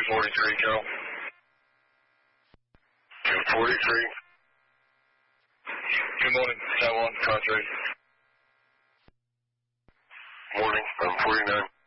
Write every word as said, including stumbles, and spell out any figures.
forty-three, Joe. two forty-three. Good morning, Taiwan, Contrary. Morning, I'm forty-nine.